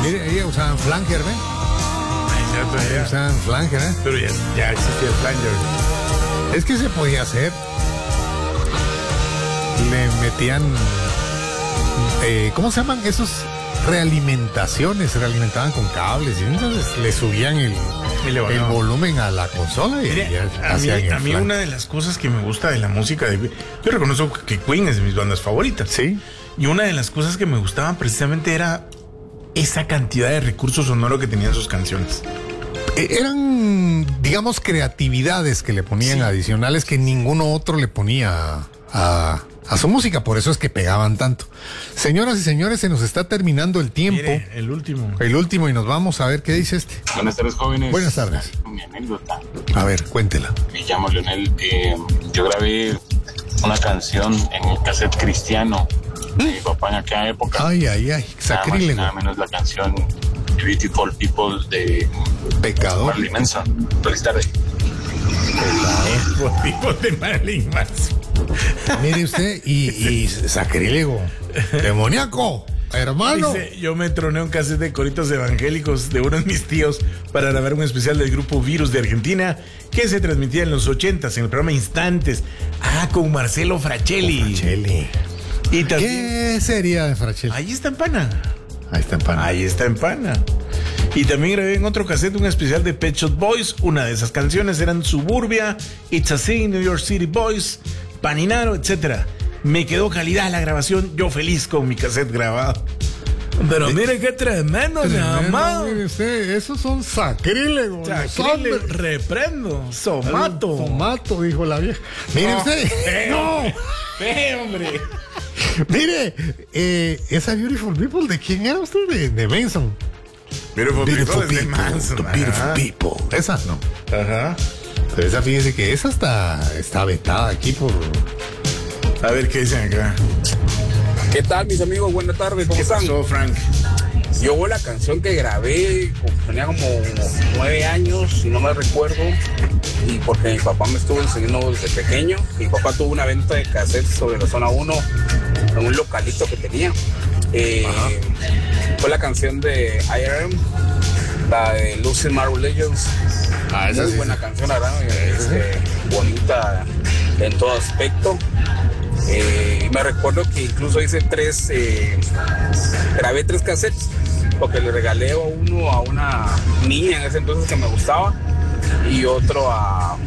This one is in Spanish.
Mire, ellos usaban flanger, ¿ven? Ellos usaban flanger, ¿eh? Pero ya existía el flanger. Es que se podía hacer. Le metían... ¿cómo se llaman esos? Realimentaciones. Se realimentaban con cables y entonces le subían el volumen a la consola y mire, a mí una de las cosas que me gusta de la música yo reconozco que Queen es de mis bandas favoritas. Sí. Y una de las cosas que me gustaban precisamente era esa cantidad de recursos sonoros que tenían sus canciones. Eran, digamos, creatividades que le ponían adicionales que ninguno otro le ponía a su música, por eso es que pegaban tanto. Señoras y señores, se nos está terminando el tiempo. Mire, el último y nos vamos a ver qué dice este. Buenas tardes, jóvenes. Buenas tardes. Mi anécdota. A ver, cuéntela. Me llamo Leonel. Yo grabé una canción en el cassette cristiano de mi papá en aquella época. Ay, sacrílego. Nada menos la canción Beautiful People de Pecador. Marilyn Manson. Feliz tarde. Tipo de Marilyn Manson. Mire usted, y sacrílego, demoníaco, hermano. Dice, yo me troné un cassette de coritos evangélicos de uno de mis tíos para grabar un especial del grupo Virus de Argentina que se transmitía en los 80s en el programa Instantes. Con Marcelo Fratelli. Y también, ¿qué sería de Fratelli? Ahí está en pana. Ahí está en pana. Y también grabé en otro cassette un especial de Pet Shop Boys. Una de esas canciones eran Suburbia, It's a Sin, New York City Boys, Paninaro, etc. Me quedó calidad la grabación. Yo feliz con mi cassette grabado. Pero mire qué tremendo, mi amado. Mire usted, esos son sacrílegos. Sacrílego, reprendo. Somato, dijo la vieja. Mire usted. ¡No! ¡Hombre! Mire, esa Beautiful People, ¿de quién era usted? De Benson. Beautiful People es de Manson. Beautiful People. Esa no. Ajá. Pero esa, fíjense que esa está vetada aquí por... A ver qué dicen acá. ¿Qué tal, mis amigos? Buenas tardes, ¿cómo están? ¿Qué pasó, Frank? Yo la canción que grabé, tenía como 9 años, si no me recuerdo, y porque mi papá me estuvo enseñando desde pequeño. Mi papá tuvo una venta de cassettes sobre la zona 1 en un localito que tenía. Fue la canción de IRM, la de Losing My Religions. Muy buena canción, la verdad, bonita en todo aspecto. Me recuerdo que incluso grabé 3 cassettes, porque le regalé uno a una niña en ese entonces que me gustaba y otro a